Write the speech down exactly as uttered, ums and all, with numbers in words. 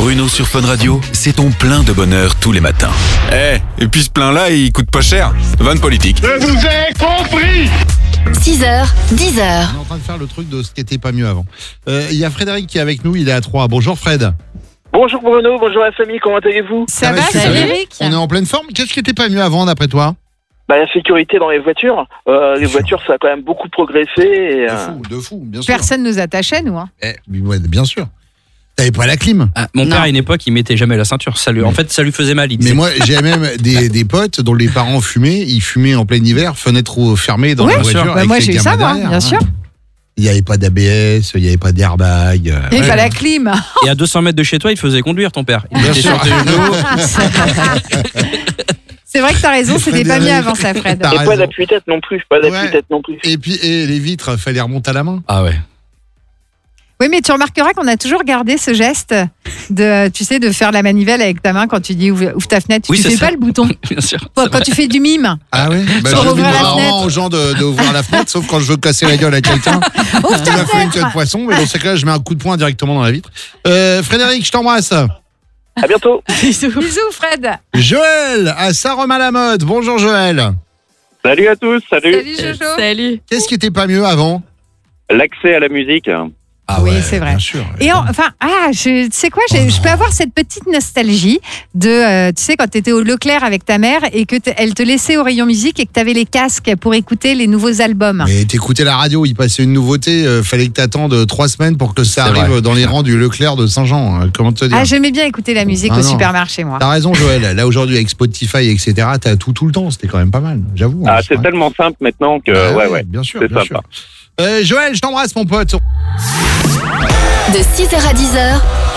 Bruno sur Fun Radio, c'est ton plein de bonheur tous les matins. Eh, hey, et puis ce plein-là, il coûte pas cher. Vanne politique. Je vous ai compris. six heures, dix heures. On est en train de faire le truc de ce qui était pas mieux avant. Il euh, y a Frédéric qui est avec nous, il est à Troyes. Bonjour Fred. Bonjour Bruno, bonjour la famille, comment allez-vous? Ça, Ça va, super. Frédéric? On est en pleine forme. Qu'est-ce qui était pas mieux avant d'après toi? Bah, la sécurité dans les voitures. Euh, les sûr. voitures, ça a quand même beaucoup progressé. Et, De euh, fou, de fou, bien sûr. Personne nous attachait, nous. Hein. Eh, ouais, bien sûr. T'avais pas la clim. Ah, mon père, Non. à une époque, il mettait jamais la ceinture. Ça lui, en fait, ça lui faisait mal. Il Mais disait, moi, j'ai même des, des potes dont les parents fumaient. Ils fumaient en plein hiver, fenêtre fermée dans Ouais, la bien sûr. voiture. Bah, avec moi, les j'ai eu ça, gamins moi, derrière, bien hein. sûr. Il n'y avait pas d'A B S, il n'y avait pas d'airbag. euh, Et ouais. pas la clim. et à deux cents mètres de chez toi, il faisait conduire ton père. Il Bien était sûr. sur tes genoux. C'est vrai que t'as raison, c'était pas Frédéric. mieux avant ça, Fred. T'as et raison. pas d'appui-tête non plus, pas d'appui-tête non plus. Et puis, et les vitres, fallait remonter à la main. Ah ouais. Oui, mais tu remarqueras qu'on a toujours gardé ce geste de, tu sais, de faire la manivelle avec ta main quand tu dis ouvre, ouvre ta fenêtre. Oui, tu c'est fais ça. pas le bouton. Bien sûr. Quand, C'est quand vrai. tu fais du mime. Ah ouais bah, Pour je ouvrir dis la rarement fenêtre. aux gens de, de ouvrir la fenêtre, sauf quand je veux casser la gueule à quelqu'un. Ouvre Il ta m'a fait une queue de fenêtre. poisson, mais dans ce cas-là, je mets un coup de poing directement dans la vitre. Euh, Frédéric, je t'embrasse. À bientôt. Bisous, Fred. Joël, à Saint-Romain-la-Mode. Bonjour Joël. Salut à tous, salut. Salut, Jojo. Salut. Qu'est-ce qui était pas mieux avant? L'accès à la musique. Ah Oui, c'est vrai. Bien sûr. Et en- enfin, ah, je, tu sais quoi, j'ai- je peux avoir cette petite nostalgie de, euh, tu sais, quand tu étais au Leclerc avec ta mère et que t- elle te laissait au rayon musique et que tu avais les casques pour écouter les nouveaux albums. Mais t'écoutais la radio, il passait une nouveauté, euh, fallait que t'attendes trois semaines pour que ça C'est arrive vrai. dans les rangs du Leclerc de Saint-Jean. Euh, Comment te dire? Ah, j'aimais bien écouter la musique Ah au non. supermarché, moi. T'as raison Joël, là aujourd'hui avec Spotify, et cetera, t'as tout tout le temps, c'était quand même pas mal, j'avoue. Ah, hein, c'est vrai. tellement simple maintenant que, Ah ouais, ouais. Bien sûr, c'est bien sympa. sûr. Euh, Joël, je t'embrasse mon pote. De six heures à dix heures,